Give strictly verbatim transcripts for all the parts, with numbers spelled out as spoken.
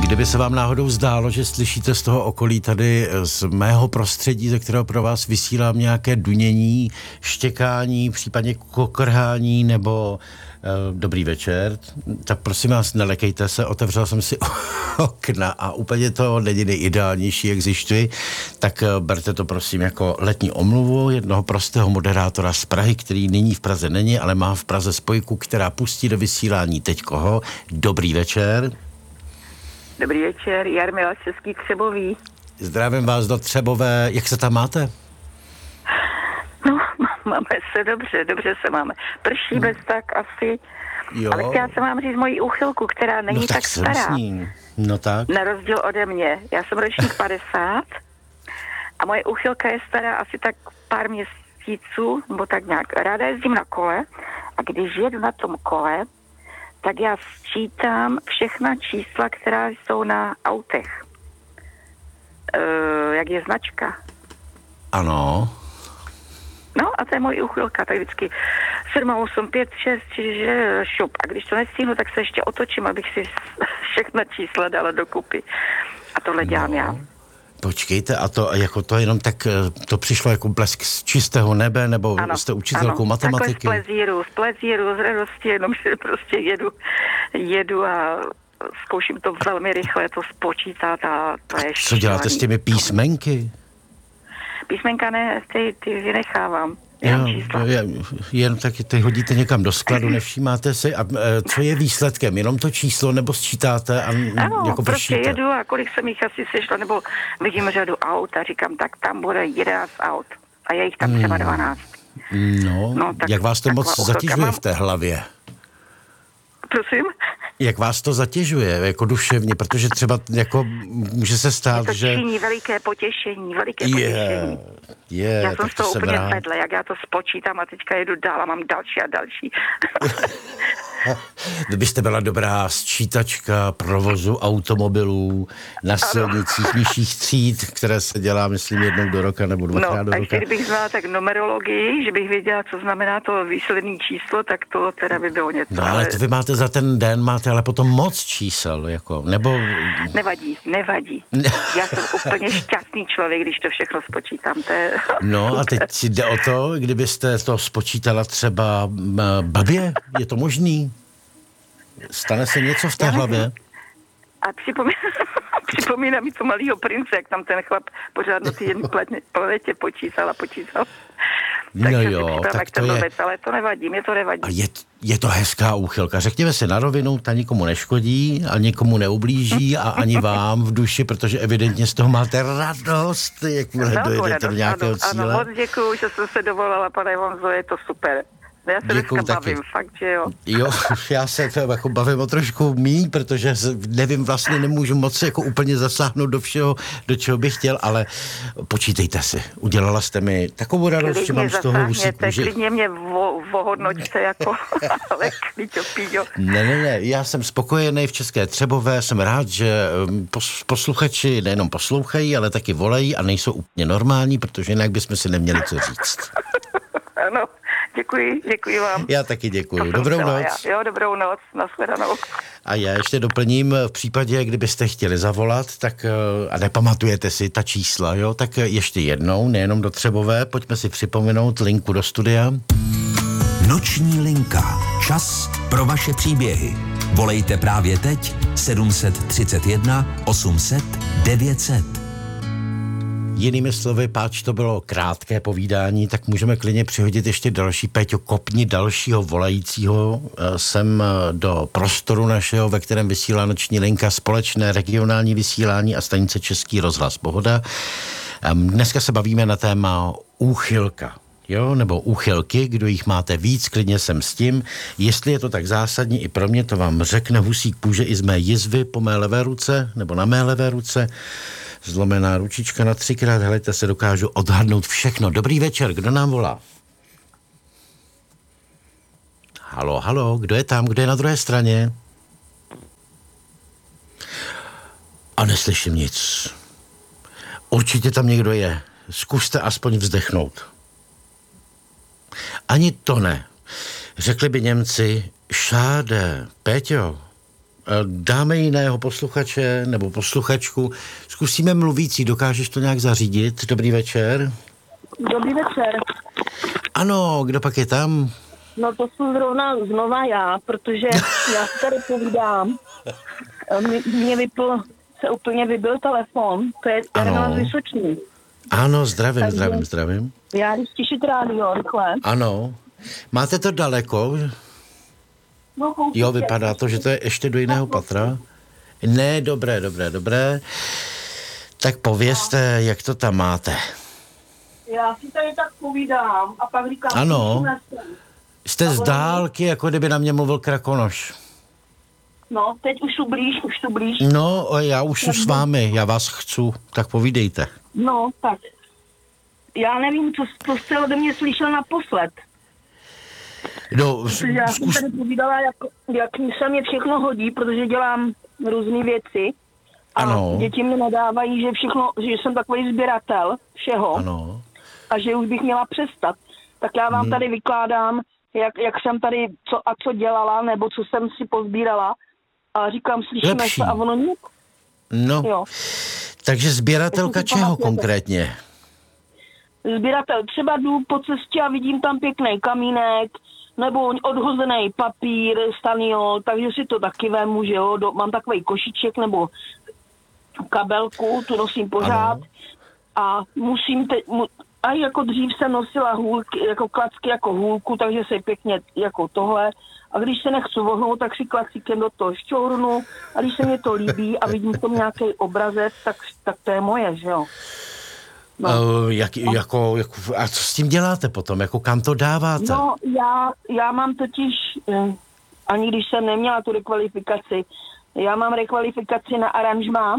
Kdyby se vám náhodou zdálo, že slyšíte z toho okolí tady z mého prostředí, ze kterého pro vás vysílám nějaké dunění, štěkání, případně kokrhání nebo uh, dobrý večer, tak prosím vás, nelekejte se, otevřel jsem si okna a úplně to není nejideálnější, jak zjišťuji, tak uh, berte to prosím jako letní omluvu jednoho prostého moderátora z Prahy, který nyní v Praze není, ale má v Praze spojku, která pustí do vysílání teď koho. Dobrý večer. Dobrý večer, Jarmila Český Třebový. Zdravím vás do Třebové. Jak se tam máte? No, máme se dobře, dobře se máme. Prší bez tak asi. Jo. Ale chtěla jsem vám říct moji úchylku, která není no, tak, tak stará. No tak. Na rozdíl ode mě. Já jsem ročník padesát a moje úchylka je stará asi tak pár měsíců, nebo tak nějak. Ráda jezdím na kole a když jedu na tom kole, tak já sčítám všechna čísla, která jsou na autech. E, jak je značka. Ano. No a to je můj úchylka, tak vždycky sedm, osm, pět, šest, čiže šup. A když to nestihnu, tak se ještě otočím, abych si všechna čísla dala dokupy. A tohle dělám no. já. Počkejte, a to jako to jenom tak, to přišlo jako blesk z čistého nebe, nebo ano, jste učitelkou ano, matematiky? Takhle z plezíru, z plezíru, z radosti, jenom že prostě jedu, jedu a zkouším to velmi rychle, to spočítat a to je Co děláte s těmi písmenky? Písmenka ne, ty, ty vynechávám. Jo, jen, jen tak ty hodíte někam do skladu, nevšímáte si. A e, co je výsledkem? Jenom to číslo, nebo sčítáte a ano, jako prostě vršíte? jedu a kolik jsem jich asi sešla, nebo vidím řadu aut a říkám, tak tam bude jedenáct aut a je jich tam třeba dvanáct. No, no tak, jak vás to moc zatěžuje mám v té hlavě? Prosím? Jak vás to zatěžuje, jako duševně, protože třeba jako může se stát, je to že... činí veliké potěšení, veliké yeah, potěšení. Yeah, já jsem z toho úplně rád. vedle, jak já to spočítám a teďka jedu dál a mám další a další. Kdybyste byla dobrá sčítačka provozu automobilů na silnicích nižších tříd, které se dělá, myslím, jednou do roka nebo dvakrát no, do roka. No, a kdybych znala tak numerologii, že bych věděla, co znamená to výsledné číslo, tak to teda by bylo něco. No ale to vy máte za ten den, máte ale potom moc čísel, jako, nebo... Nevadí, nevadí. Já jsem úplně šťastný člověk, když to všechno spočítám. To je... No a teď si jde o to, kdybyste to spočítala třeba babě, je to možný? Stane se něco v té hlavě? A připomíná, připomíná mi to Malýho prince, jak tam ten chlap pořád na té jedné planetě počítal a počítal. No jo, tak to je... Blbec, ale to nevadí, mě to nevadí. A je, je to hezká úchylka. Řekněme si na rovinu, ta nikomu neškodí a nikomu neublíží a ani vám v duši, protože evidentně z toho máte radost, jak no, dojedete do nějakého ano, cíle. Ano, moc děkuju, že jsem se dovolala, pane Honzo, je to super. Já se Děkuju dneska taky. bavím, fakt, že jo. Jo, já se to jako bavím o trošku míň, protože nevím, vlastně nemůžu moc jako úplně zasáhnout do všeho, do čeho bych chtěl, ale počítejte si. Udělala jste mi takovou radost, že mám z toho husík kůži. Klidně mě vo, vohodnoťte jako, ale klidňo, píďo. Ne, ne, ne, já jsem spokojený v České Třebové, jsem rád, že posluchači nejenom poslouchají, ale taky volají a nejsou úplně normální, protože jinak bychom si neměli co říct. Ano. Děkuji, děkuji vám. Já taky děkuji. Dobrou noc. Já. Jo, dobrou noc, nashledanou. A já ještě doplním, v případě, kdybyste chtěli zavolat, tak a nepamatujete si ta čísla, jo, tak ještě jednou, nejenom do Třebové, pojďme si připomenout linku do studia. Noční linka. Čas pro vaše příběhy. Volejte právě teď sedm set třicet jedna osm set devět set. Jinými slovy, páč to bylo krátké povídání, tak můžeme klidně přihodit ještě další. Péťo, kopni dalšího volajícího sem do prostoru našeho, ve kterém vysílá noční linka, společné regionální vysílání a stanice Český rozhlas Pohoda. Dneska se bavíme na téma úchylka. Jo, nebo úchylky, kdo jich máte víc, klidně jsem s tím. Jestli je to tak zásadní i pro mě, to vám řekne husík kůže i z mé jizvy po mé levé ruce, nebo na mé levé ruce. Zlomená ručička na třikrát, helejte, se dokážu odhadnout všechno. Dobrý večer, kdo nám volá? Halo, halo, kdo je tam, kdo je na druhé straně? A neslyším nic. Určitě tam někdo je. Zkuste aspoň vzdechnout. Ani to ne. Řekli by Němci, šáde, Péťo, Dáme jiného posluchače nebo posluchačku. Zkusíme mluvící. Dokážeš to nějak zařídit? Dobrý večer. Dobrý večer. Ano, kdo pak je tam? No to jsem zrovna znova já, protože já si tady povídám. Mně vypl, se úplně vybil telefon, to je Jarmila z Vysočný. Ano, zdravím, Takže zdravím, zdravím. Já jdu stišit rádio, rychle. Ano. Máte to daleko? No, Jo, vypadá to, že to je ještě do jiného patra. Ne, dobré, dobré, dobré. Tak povězte, jak to tam máte. Já si tady tak povídám a pak říkám... Ano. Jste z dálky, jako kdyby na mě mluvil Krakonoš. No, teď už tu blíž, už tu blíž. No, já už jsem s vámi, já vás chci, tak povídejte. No, tak. Já nevím, co, co jste ode mě slyšel naposled. No, Já jsem zkus... tady povídala, jak, jak se mě všechno hodí, protože dělám různé věci. A ano. Děti mi nadávají, že všechno, že jsem takový sběratel všeho. Ano. A že už bych měla přestat. Tak já vám hmm. tady vykládám, jak, jak jsem tady co a co dělala, nebo co jsem si pozbírala. A říkám, slyšíme Lepší. se a ono nic. No, Jo. takže sběratelka čeho konkrétně? Sběratel, třeba jdu po cestě a vidím tam pěkný kamínek, nebo odhozený papír, stanio, takže si to taky vemu, že jo, do, mám takový košiček nebo kabelku, tu nosím pořád. Ano. A musím teď, mu, a jako dřív jsem nosila hůlky, jako klacky jako hůlku, takže se pěkně jako tohle. A když se nechci vohnout, tak si klacíkem do toho šťournu a když se mě to líbí a vidím tom nějaký obrazec, tak, tak to je moje, že jo. No. Uh, jak, jako, jako, a co s tím děláte potom? Jako kam to dáváte? No, já, já mám totiž, eh, ani když jsem neměla tu rekvalifikaci, já mám rekvalifikaci na aranžmá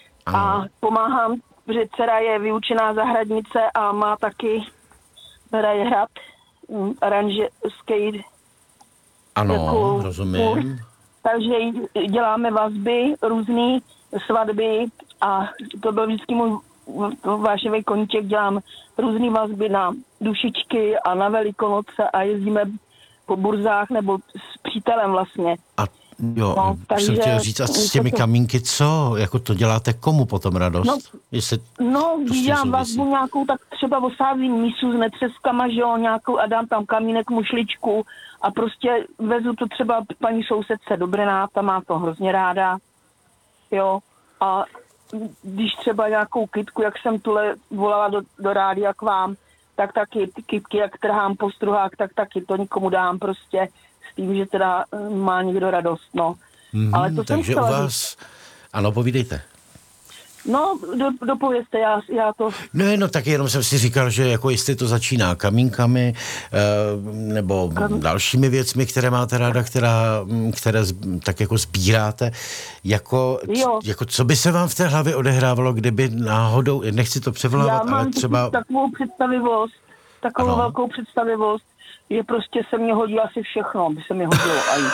a pomáhám, protože dcera je vyučená zahradnice a má taky, hraje hrad, um, aranžerský. Ano, jako, rozumím. Kurs, takže děláme vazby, různé svatby a to byl vždycky můj váševý koníček, dělám různý vazby na dušičky a na Velikonoce a jezdíme po burzách nebo s přítelem vlastně. A jo, no, jsem chtěl říct, a s těmi to... kamínky co? Jako to děláte komu potom radost? No, Jestli no když dělám vazbu nějakou, tak třeba osázím mísu s netřeskama, že jo, nějakou a dám tam kamínek, mušličku a prostě vezu to třeba paní sousedce do Brna, ta má to hrozně ráda, jo, a když třeba nějakou kytku, jak jsem tule volala do, do rádia k vám, tak taky ty kytky, jak trhám po struhách, tak taky to nikomu dám prostě s tím, že teda má někdo radost, no. Mm-hmm, ale to takže u vás... Ano, povídejte. No, do, dopovězte, já, já to... No, no, tak jenom jsem si říkal, že jako jestli to začíná kamínkami e, nebo Kam... dalšími věcmi, které máte ráda, která, které z, tak jako sbíráte, jako, jako co by se vám v té hlavě odehrávalo, kdyby náhodou, nechci to převolávat, ale třeba... Já mám takovou představivost, takovou ano. velkou představivost, že prostě se mě hodí asi všechno, by se mi hodilo aj.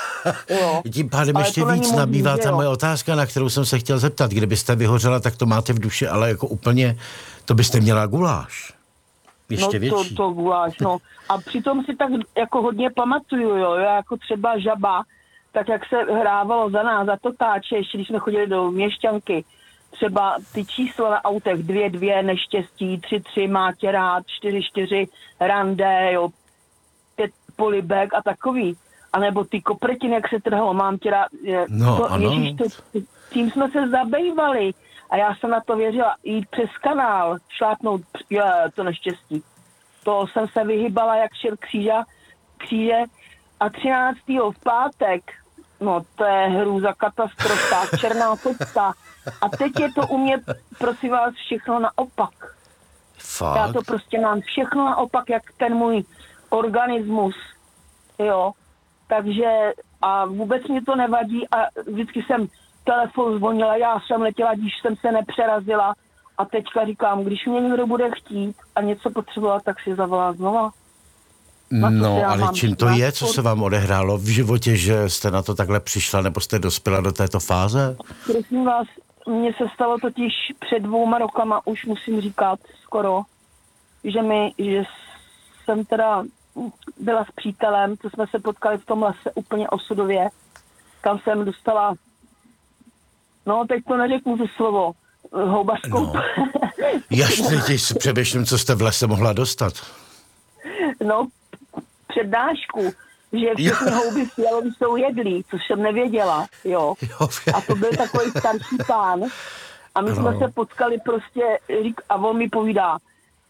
Jo. Tím pádem ale ještě víc nabývá ta moje otázka, na kterou jsem se chtěl zeptat. Kdybyste vyhořela, tak to máte v duši, ale jako úplně, to byste měla guláš. Ještě no větší. to, to guláš, no. A přitom si tak jako hodně pamatuju, jo. Já jako třeba Žaba, tak jak se hrávalo za nás, za totáče, ještě když jsme chodili do Měšťanky, třeba ty čísla na autech, dvě, dvě, neštěstí, tři, tři, má tě rád, čtyři, čtyři, rande, jo, pět, polibek a takový. A nebo ty kopretiny, jak se trhalo, mám tě rád, no, to, ano. Ježíš, to, tím jsme se zabývali a já jsem na to věřila, jít přes kanál, šlápnout, je, to neštěstí. To jsem se vyhybala jak šel kříža, kříže a třináctého v pátek, no to je hrůza, katastrofa, černá cesta a teď je to u mě, prosím vás, všechno naopak. Fakt? Já to prostě mám všechno naopak, jak ten můj organismus, jo. Takže a vůbec mě to nevadí a vždycky jsem telefon zvonila, já jsem letěla, když jsem se nepřerazila a teďka říkám, když mě někdo bude chtít a něco potřebovat, tak si zavolá znova. No, ale čím to je, co se vám odehrálo v životě, že jste na to takhle přišla, nebo jste dospěla do této fáze? Prosím vás, mně se stalo totiž před dvouma rokama, už musím říkat skoro, že mi, že jsem teda byla s přítelem, co jsme se potkali v tom lese úplně osudově kam jsem dostala, no teď to neřeknu to slovo, houbařskou. No. Jasně, teď si přemýšlím, co jste v lese mohla dostat. No, přednášku, že všechny houby fialový jsou jedlí, což jsem nevěděla, jo. A to byl takový starší pán. A my jsme se potkali prostě, řík, a on mi povídá,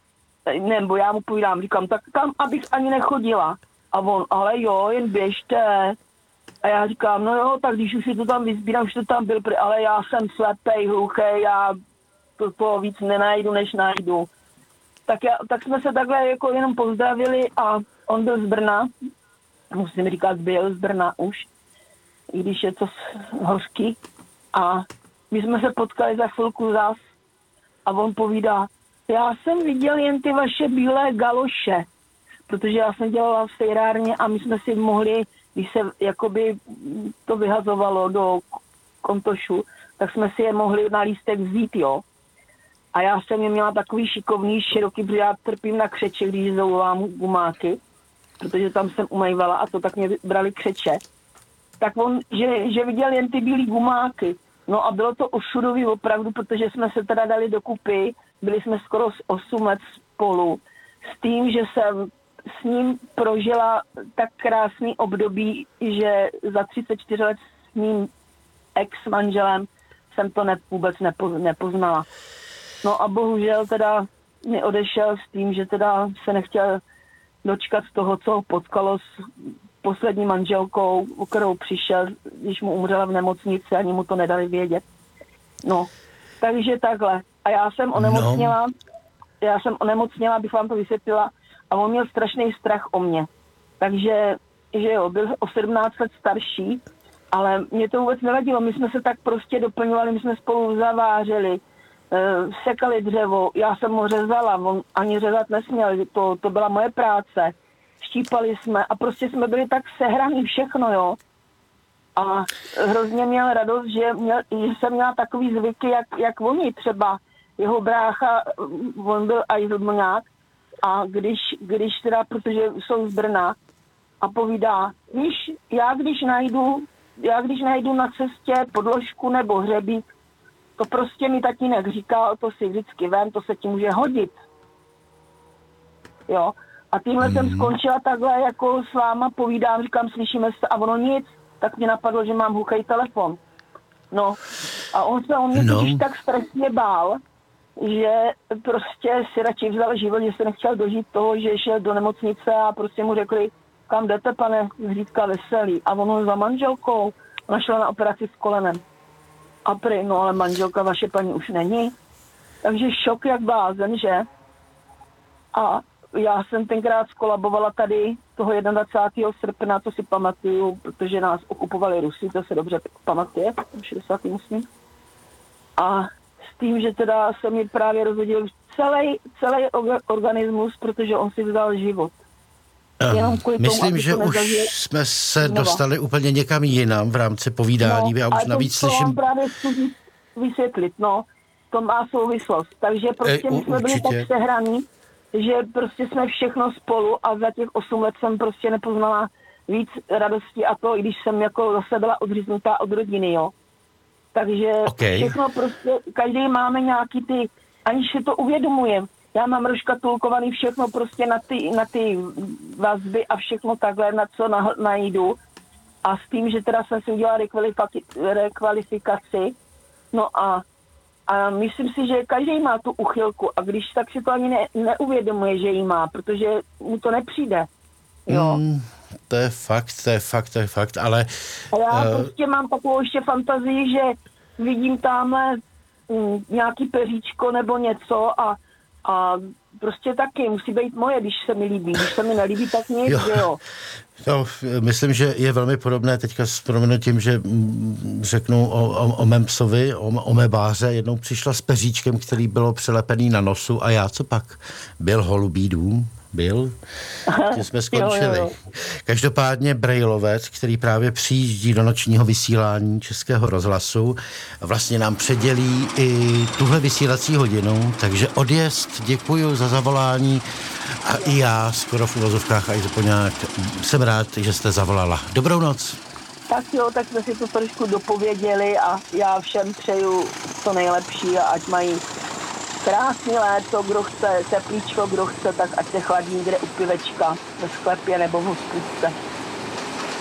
nebo já mu povídám, říkám, tak kam, abych ani nechodila. A on, ale jo, jen běžte. A já říkám, no jo, tak když už si to tam vyzbírám, už to tam byl, ale já jsem slepej, hluchej, já to, to víc nenajdu, než najdu. Tak, já, tak jsme se takhle jako jenom pozdravili a on byl z Brna, musím říkat, byl z Brna už, i když je to hořký. A my jsme se potkali za chvilku zas a on povídá, já jsem viděl jen ty vaše bílé galoše, protože já jsem dělala v sejrárně a my jsme si mohli, když se jakoby to vyhazovalo do kontošu, tak jsme si je mohli na lístek vzít, jo. A já jsem je měla takový šikovný, široký, protože já trpím na křeče, když zavolám gumáky, protože tam jsem umývala a to tak mě brali křeče. Tak on, že, že viděl jen ty bílý gumáky. No a bylo to osudový opravdu, protože jsme se teda dali dokupy, byli jsme skoro osm let spolu, s tím, že jsem s ním prožila tak krásný období, že za třicet čtyři let s mým ex-manželem jsem to ne, vůbec nepo, nepoznala. No a bohužel teda mi odešel s tím, že teda se nechtěl dočkat z toho, co ho potkalo s poslední manželkou, o kterou přišel, když mu umřela v nemocnici, ani mu to nedali vědět. No, takže takhle. A já jsem onemocněla, no. já jsem onemocněla, abych vám to vysvětlila, a on měl strašný strach o mě. Takže, že jo, byl o sedmnáct let starší, ale mě to vůbec nevadilo. My jsme se tak prostě doplňovali, my jsme spolu zavářili, sekali dřevo, já jsem ho řezala, on ani řezat nesměl, to, to byla moje práce. Štípali jsme a prostě jsme byli tak sehraný všechno, jo. A hrozně měl radost, že, měl, že jsem měla takový zvyky, jak, jak oni třeba. Jeho brácha, on byl ajzlmňák a když, když teda, protože jsou z Brna a povídá, víš, já když najdu, já když najdu na cestě podložku nebo hřebík, to prostě mi tatínek říká, to si vždycky vem, to se ti může hodit. Jo. A tímhle mm. jsem skončila takhle, jako s váma povídám, říkám, slyšíme se, a ono nic, tak mě napadlo, že mám hluchý telefon. No. A on se o mě no. totiž tak strašně bál, že prostě si radši vzal život, že se nechtěl dožít toho, že šel do nemocnice a prostě mu řekli, kam jdete, pane Zřídka Veselý. A ono za manželkou, ona šla na operaci s kolenem. A prý, no ale manželka vaše paní už není. Takže šok jak blázen, že? A já jsem tenkrát skolabovala tady toho dvacátého prvního srpna, to si pamatuju, protože nás okupovali Rusy, to se dobře pamatuje, šedesátý osmý A s tím, že teda se mi právě rozhodil celý, celý organismus, protože on si vzal život. Um, myslím, tomu, že už nezažil... jsme se znova. dostali úplně někam jinam v rámci povídání. No, já už navíc to, slyším... To právě chci vysvětlit, no. To má souvislost. Takže prostě my jsme byli tak sehraní, že prostě jsme všechno spolu a za těch osm let jsem prostě nepoznala víc radosti a to, i když jsem jako zase byla odříznutá od rodiny, jo. Takže okay. všechno prostě, každý máme nějaký ty, aniž si to uvědomujeme. Já mám rozškatulkovaný všechno prostě na ty, na ty vazby a všechno takhle, na co na, najdu. A s tím, že teda jsem si udělala rekvalifikaci. No a, a myslím si, že každý má tu uchylku a když tak si to ani ne, neuvědomuje, že jí má, protože mu to nepřijde. Jo. Mm, to je fakt, to je fakt, to je fakt, ale... A já uh... prostě mám takovou ještě fantazii, že vidím tamhle mm, nějaký peříčko nebo něco a A prostě taky musí být moje, když se mi líbí. Když se mi nelíbí, tak nic, jo. že jo. No, myslím, že je velmi podobné teďka s proměnutím, že řeknu o, o, o mém psovi, o, o mé báře. Jednou přišla s peříčkem, který bylo přilepený na nosu a já co pak? Byl holubý dům? Byl? Tím jsme skončili. Jo, jo, jo. Každopádně Brailovec, který právě přijíždí do nočního vysílání Českého rozhlasu, vlastně nám předělí i tuhle vysílací hodinu, takže odjezd, děkuju za zavolání a i já skoro v uvozovkách a i zapoňák jsem rád, že jste zavolala. Dobrou noc. Tak jo, tak jsme si to trošku dopověděli a já všem přeju to nejlepší a ať mají krásný léto, kdo chce teplíčko, kdo chce, tak ať se chladí někde u pivečka ve sklepě nebo v hospůdce.